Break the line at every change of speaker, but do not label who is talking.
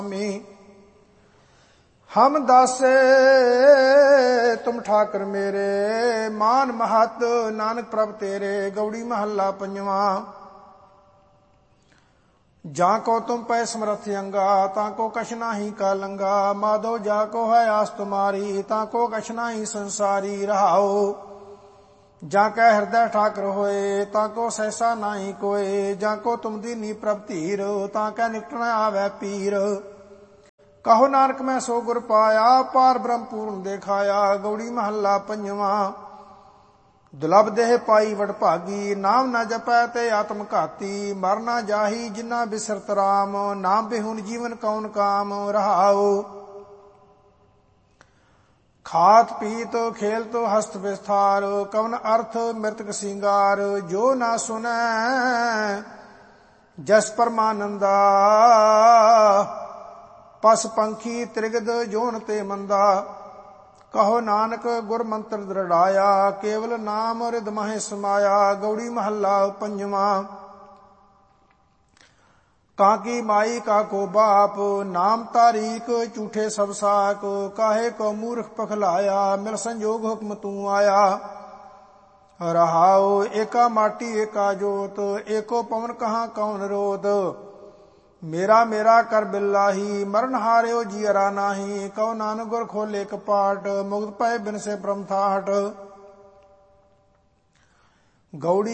हम दासे तुम ठाकर मेरे, मान महत नानक प्रभ तेरे। गौड़ी महला पंजवा। जाको तुम पै समरथ अंगा, ताको कछ नाही का लंगा। माधो जाको है आस तुम्हारी, ताको कछ नाही संसारी। रहाओ जाकै हृदय ठाकर होए, ताको सहसा नाही कोय। जाको तुम दीनी प्रभ धीर, ताकै निकट न आवे पीर। कहो नानक मैं सो गुर पाया, पार ब्रह्म पूर्ण देखाया। गौड़ी महला पंजवा। दुलभ देह पाई वड भागी, नाम न जपै ते आत्म घाती। मर न जाही जिन्ना बिसरत राम, नाम बिहुन जीवन कौन काम। रहाओ खात पीत खेल तो हस्त विस्तार, कवन अर्थ मृतक सिंगार। जो ना सुनै जस परमानंदा, पस पंखी त्रिगद जोन ते मंदा। कहो नानक गुर मंत्र दृढ़ाया, केवल नाम रिद महे समाया। गौड़ी महला पंजवा। काकी माई काको बाप, नाम तारीक झूठे सब साक। काहे को मूर्ख पखलाया, मिल संजोग हुक्म तू आया। रहाओ एका माटी एका जोत, एको पवन कहाँ कौन रोत। मेरा मेरा कर बिल्लाही, मरण हार्यो जियरा नाही। कहो नानक गुर खोले कपाट, मुक्त पै बिन से ब्रह्म ठाट। गौड़ी